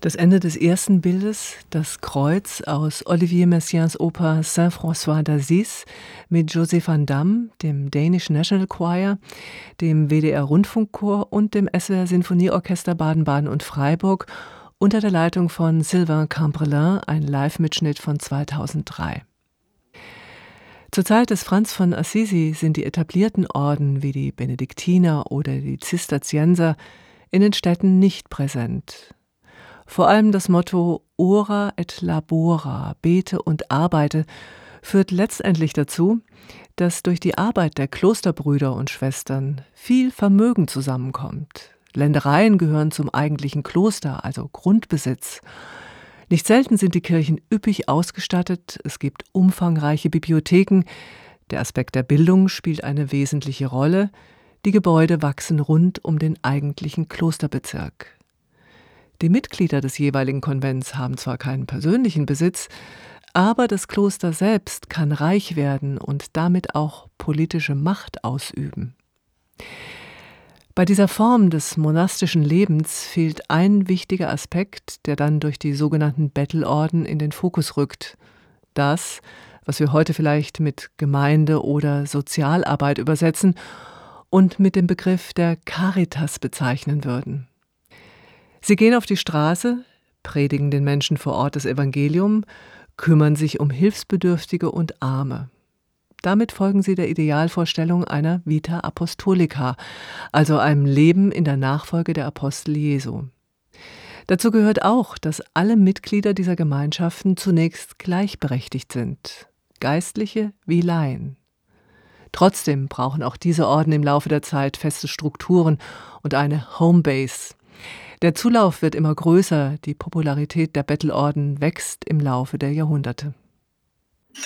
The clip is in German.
Das Ende des ersten Bildes, das Kreuz aus Olivier Messiaens Oper Saint-François d'Assise mit Joseph van Dam, dem Danish National Choir, dem WDR Rundfunkchor und dem SWR Sinfonieorchester Baden-Baden und Freiburg unter der Leitung von Sylvain Cambrelin, ein Live-Mitschnitt von 2003. Zur Zeit des Franz von Assisi sind die etablierten Orden wie die Benediktiner oder die Zisterzienser in den Städten nicht präsent. Vor allem das Motto Ora et labora, bete und arbeite, führt letztendlich dazu, dass durch die Arbeit der Klosterbrüder und Schwestern viel Vermögen zusammenkommt. Ländereien gehören zum eigentlichen Kloster, also Grundbesitz. Nicht selten sind die Kirchen üppig ausgestattet, es gibt umfangreiche Bibliotheken, der Aspekt der Bildung spielt eine wesentliche Rolle, die Gebäude wachsen rund um den eigentlichen Klosterbezirk. Die Mitglieder des jeweiligen Konvents haben zwar keinen persönlichen Besitz, aber das Kloster selbst kann reich werden und damit auch politische Macht ausüben. Bei dieser Form des monastischen Lebens fehlt ein wichtiger Aspekt, der dann durch die sogenannten Bettelorden in den Fokus rückt. Das, was wir heute vielleicht mit Gemeinde- oder Sozialarbeit übersetzen und mit dem Begriff der Caritas bezeichnen würden. Sie gehen auf die Straße, predigen den Menschen vor Ort das Evangelium, kümmern sich um Hilfsbedürftige und Arme. Damit folgen sie der Idealvorstellung einer Vita Apostolica, also einem Leben in der Nachfolge der Apostel Jesu. Dazu gehört auch, dass alle Mitglieder dieser Gemeinschaften zunächst gleichberechtigt sind, Geistliche wie Laien. Trotzdem brauchen auch diese Orden im Laufe der Zeit feste Strukturen und eine Homebase. Der Zulauf wird immer größer, die Popularität der Bettelorden wächst im Laufe der Jahrhunderte.